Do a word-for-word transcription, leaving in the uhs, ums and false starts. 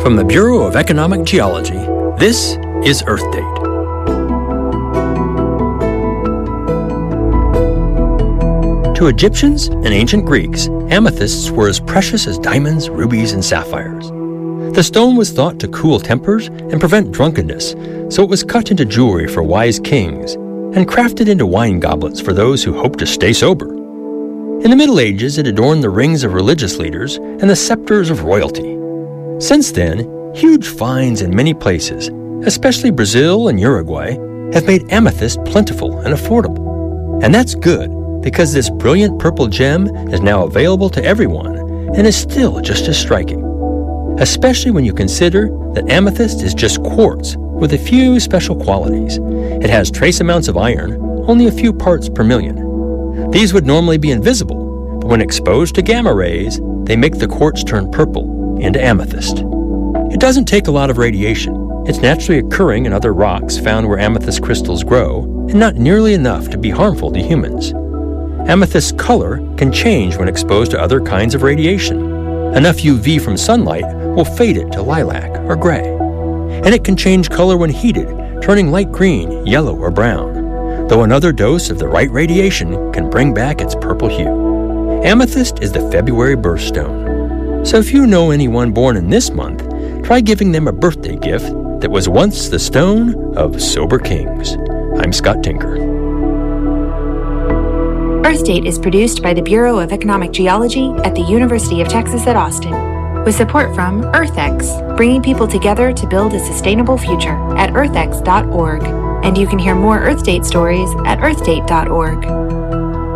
From the Bureau of Economic Geology, this is Earth Date. To Egyptians and ancient Greeks, amethysts were as precious as diamonds, rubies, and sapphires. The stone was thought to cool tempers and prevent drunkenness, so it was cut into jewelry for wise kings and crafted into wine goblets for those who hoped to stay sober. In the Middle Ages, it adorned the rings of religious leaders and the scepters of royalty. Since then, huge finds in many places, especially Brazil and Uruguay, have made amethyst plentiful and affordable. And that's good, because this brilliant purple gem is now available to everyone and is still just as striking. Especially when you consider that amethyst is just quartz with a few special qualities. It has trace amounts of iron, only a few parts per million. These would normally be invisible, but when exposed to gamma rays, they make the quartz turn purple into amethyst. It doesn't take a lot of radiation. It's naturally occurring in other rocks found where amethyst crystals grow, and not nearly enough to be harmful to humans. Amethyst's color can change when exposed to other kinds of radiation. Enough U V from sunlight will fade it to lilac or gray. And it can change color when heated, turning light green, yellow, or brown, though another dose of the right radiation can bring back its purple hue. Amethyst is the February birthstone. So if you know anyone born in this month, try giving them a birthday gift that was once the stone of sober kings. I'm Scott Tinker. Earth Date is produced by the Bureau of Economic Geology at the University of Texas at Austin, with support from EarthX, bringing people together to build a sustainable future at earth x dot org. And you can hear more Earth Date stories at earth date dot org.